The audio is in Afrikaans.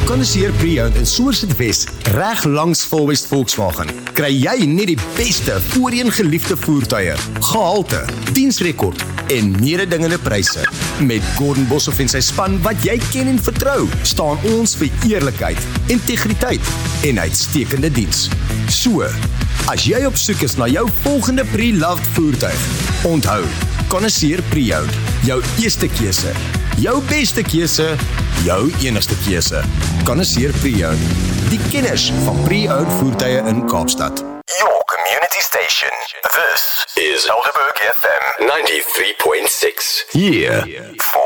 Connoisseur Pre-Owned in Somerset West, reg langs Volwest Volkswagen, kry jy net die beste voorheen geliefde voertuie, gehalte, diensrekord en mededingende pryse. Met Gordon Boshoff en sy span wat jy ken en vertrou, staan ons vir eerlikheid, integriteit en uitstekende diens. So, as jy op soek is na jou volgende pre-loved voertuig, onthou, Connoisseur Pre-Owned, jou eerste keuse, jou beste keuse, jou enigste keuse. Connoisseur Pre-Owned, die kenners van pre-owned voertuie in Kaapstad. Your community station. This is Helderberg FM 93.6. Here for